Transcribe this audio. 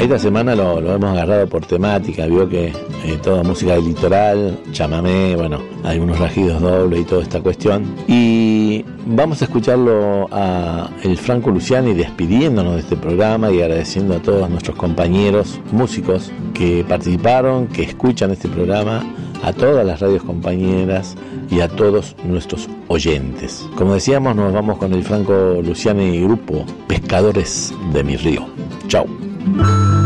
esta semana lo hemos agarrado por temática, vio que toda música del litoral, chamamé, bueno, algunos rajidos dobles y toda esta cuestión. Y vamos a escucharlo a el Franco Luciani despidiéndonos de este programa y agradeciendo a todos nuestros compañeros músicos que participaron, que escuchan este programa, a todas las radios compañeras y a todos nuestros oyentes. Como decíamos, nos vamos con el Franco Luciani y grupo Pescadores de mi Río. Chau.